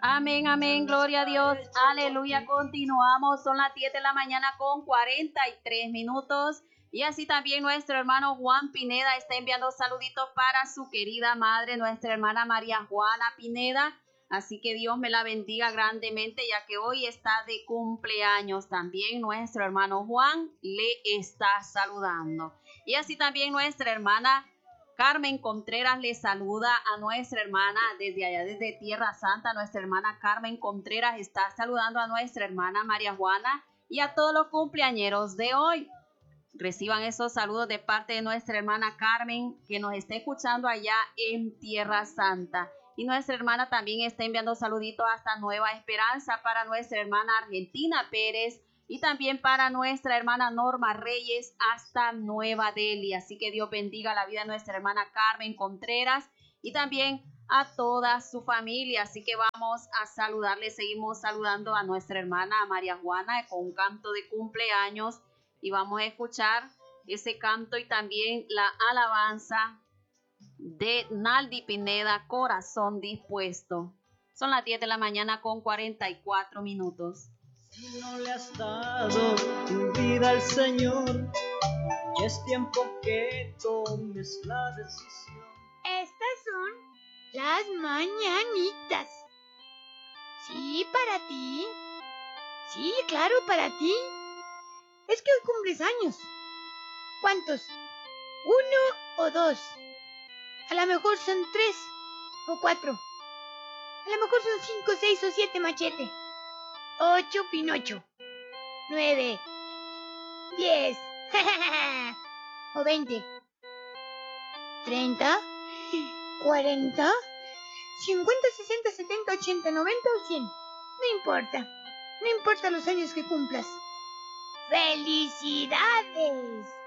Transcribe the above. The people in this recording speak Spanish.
Amén, amén, gloria a Dios, aleluya, continuamos, son las 10 de la mañana con 43 minutos. Y así también nuestro hermano Juan Pineda está enviando saluditos para su querida madre, nuestra hermana María Juana Pineda. Así que Dios me la bendiga grandemente, ya que hoy está de cumpleaños. También nuestro hermano Juan le está saludando. Y así también nuestra hermana Carmen Contreras le saluda a nuestra hermana desde allá, desde Tierra Santa. Nuestra hermana Carmen Contreras está saludando a nuestra hermana María Juana y a todos los cumpleañeros de hoy. Reciban esos saludos de parte de nuestra hermana Carmen, que nos está escuchando allá en Tierra Santa. Y nuestra hermana también está enviando saluditos hasta Nueva Esperanza para nuestra hermana Argentina Pérez y también para nuestra hermana Norma Reyes hasta Nueva Delhi. Así que Dios bendiga la vida de nuestra hermana Carmen Contreras y también a toda su familia. Así que vamos a saludarle, seguimos saludando a nuestra hermana María Juana con un canto de cumpleaños. Y vamos a escuchar ese canto y también la alabanza de Naldi Pineda, Corazón Dispuesto. Son las 10 de la mañana con 44 minutos. Si no le has dado tu vida al Señor, es tiempo que tomes la decisión. Estas son las mañanitas. Sí, para ti. Sí, claro, para ti. Es que hoy cumples años. ¿Cuántos? ¿1 o 2? A lo mejor son 3 o 4. A lo mejor son 5, 6 o 7 machete. 8 Pinocho. 9, 10 o 20. 30, 40, 50, 60, 70, 80, 90 o 100. No importa. No importa los años que cumplas. ¡Felicidades!